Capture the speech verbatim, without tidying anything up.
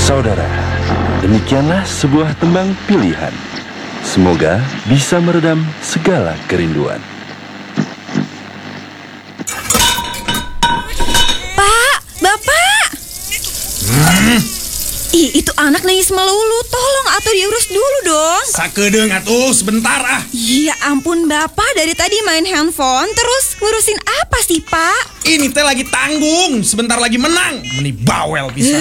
Saudara, demikianlah sebuah tembang pilihan. Semoga bisa meredam segala kerinduan. Pak, Bapak. Hmm. Ih, itu anak nangis melulu. Tolong atau diurus dulu dong. Sakedeung atuh sebentar ah. Ya ampun Bapak, dari tadi main handphone terus ngurusin apa sih Pak? Ini teh lagi tanggung, sebentar lagi menang. Meni bawel bisa.